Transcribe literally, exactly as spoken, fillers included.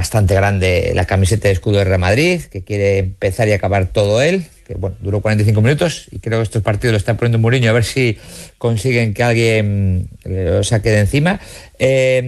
bastante grande la camiseta de escudo de Real Madrid, que quiere empezar y acabar todo él, que bueno, duró cuarenta y cinco minutos y creo que estos partidos lo está poniendo Mourinho a ver si consiguen que alguien lo saque de encima. Eh,